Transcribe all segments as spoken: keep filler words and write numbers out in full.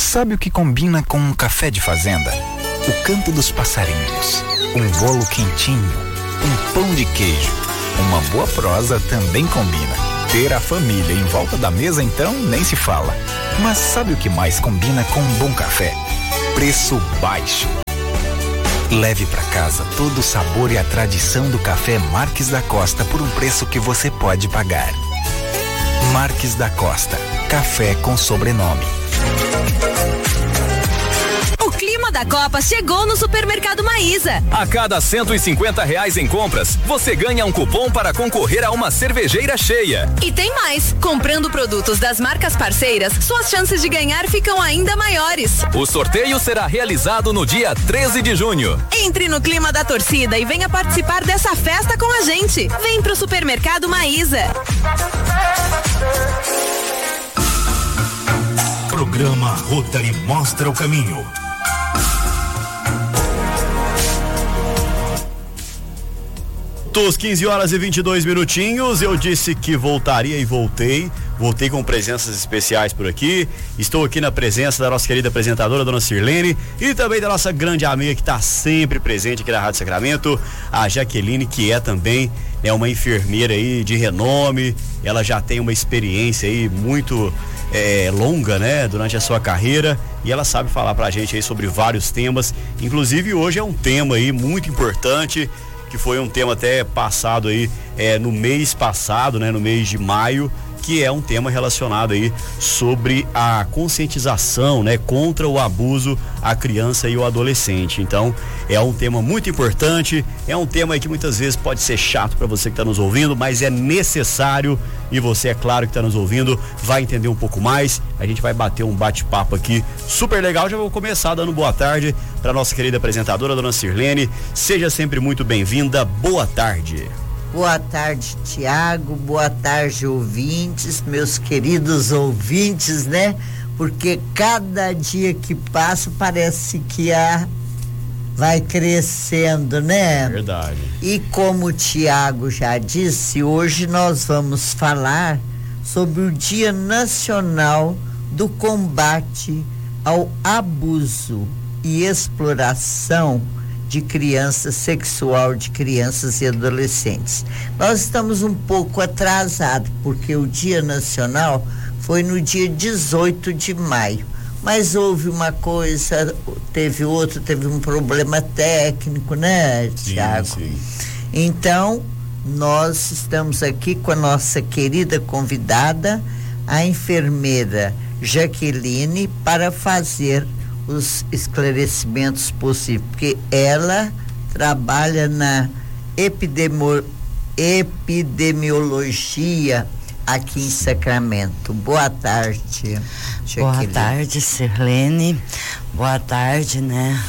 sabe o que combina com um café de fazenda? O canto dos passarinhos, um bolo quentinho, um pão de queijo. Uma boa prosa também combina. Ter a família em volta da mesa, então, nem se fala. Mas sabe o que mais combina com um bom café? Preço baixo. Leve para casa todo o sabor e a tradição do café Marques da Costa por um preço que você pode pagar. Marques da Costa, café com sobrenome. O clima da Copa chegou no Supermercado Maísa. A cada cento e cinquenta reais em compras, você ganha um cupom para concorrer a uma cervejeira cheia. E tem mais, comprando produtos das marcas parceiras, suas chances de ganhar ficam ainda maiores. O sorteio será realizado no dia treze de junho. Entre no clima da torcida e venha participar dessa festa com a gente. Vem pro Supermercado Maísa. Programa Rotary mostra o caminho. Às quinze horas e vinte e dois minutinhos, eu disse que voltaria e voltei. Voltei com presenças especiais por aqui. Estou aqui na presença da nossa querida apresentadora, dona Sirlene, e também da nossa grande amiga que está sempre presente aqui na Rádio Sacramento, a Jaqueline, que é também é uma enfermeira aí de renome. Ela já tem uma experiência aí muito é, longa, né, durante a sua carreira, e ela sabe falar pra gente aí sobre vários temas. Inclusive hoje é um tema aí muito importante, que foi um tema até passado aí é, no mês passado, né, no mês de maio, que é um tema relacionado aí sobre a conscientização, né, contra o abuso à criança e ao adolescente. Então, é um tema muito importante, é um tema aí que muitas vezes pode ser chato para você que está nos ouvindo, mas é necessário, e você, é claro, que está nos ouvindo, vai entender um pouco mais. A gente vai bater um bate-papo aqui super legal. Já vou começar dando boa tarde para nossa querida apresentadora, dona Sirlene. Seja sempre muito bem-vinda. Boa tarde. Boa tarde, Tiago, boa tarde, ouvintes, meus queridos ouvintes, né? Porque cada dia que passa parece que a vai crescendo, né? Verdade. E como o Tiago já disse, hoje nós vamos falar sobre o Dia Nacional do Combate ao Abuso e Exploração de crianças, sexual de crianças e adolescentes. Nós estamos um pouco atrasados, porque o Dia Nacional foi no dia dezoito de maio, mas houve uma coisa, teve outro, teve um problema técnico, né, Tiago? Sim, sim. Então, nós estamos aqui com a nossa querida convidada, a enfermeira Jaqueline, para fazer os esclarecimentos possíveis, porque ela trabalha na epidemo, epidemiologia aqui em Sacramento. Boa tarde, Jaqueline. Boa tarde, Sirlene. Boa tarde, né,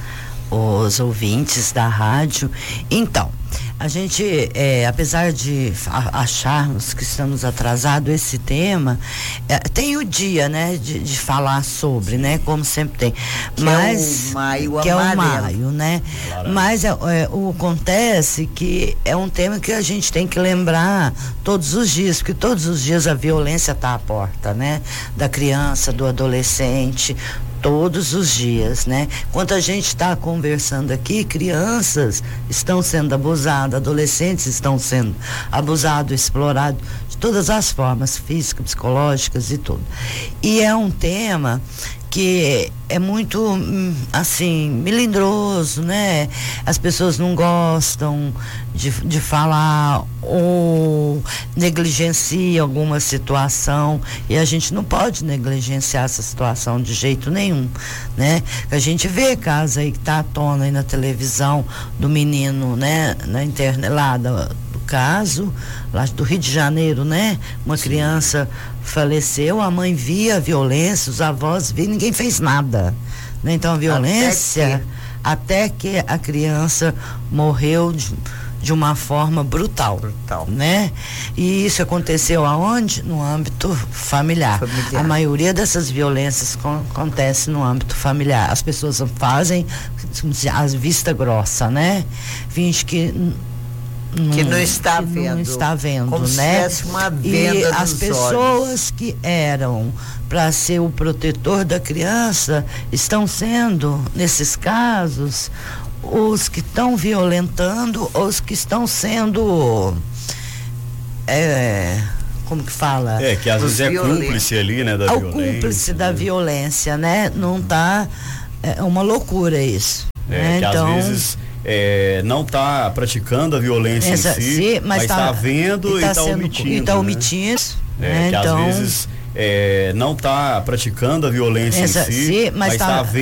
os ouvintes da rádio. Então, a gente, é, apesar de acharmos que estamos atrasados, esse tema, é, tem o dia, né, de, de falar sobre, né, como sempre tem. Que Mas, é o maio que amarelo. é o maio, né? Claro. Mas é, é, o acontece que é um tema que a gente tem que lembrar todos os dias, porque todos os dias a violência está à porta, né? Da criança, do adolescente, todos os dias, né? Enquanto a gente está conversando aqui, crianças estão sendo abusadas, adolescentes estão sendo abusados, explorados de todas as formas, físicas, psicológicas e tudo. E é um tema que é muito, assim, melindroso, né? As pessoas não gostam de, de falar ou negligenciam alguma situação, e a gente não pode negligenciar essa situação de jeito nenhum, né? A gente vê casos aí que tá à tona aí na televisão do menino, né? Na internet, lá do, do caso, lá do Rio de Janeiro, né? Uma criança faleceu, a mãe via a violência, os avós viam, ninguém fez nada, né? Então a violência, até que, até que a criança morreu de, de uma forma brutal, brutal, né? E isso aconteceu aonde? No âmbito familiar. familiar. A maioria dessas violências com, acontece no âmbito familiar. As pessoas fazem as vista grossa, né? Finge que que não está que vendo, não está vendo, como né? se tivesse uma venda e nos as pessoas olhos. que eram para ser o protetor da criança estão sendo, nesses casos, os que estão violentando, os que estão sendo é, como que fala? É, que às Os vezes é violentos. cúmplice ali, né, da É o violência. cúmplice da né? violência, né? Não tá, é uma loucura isso. É, né? que Então, às vezes é, não está praticando a violência essa, em si, sim, mas está vendo e está sendo- omitindo. E tá né? omitindo. É, né? que Então, às vezes é, não está praticando a violência essa, em si, sim, mas mas está tá- vendo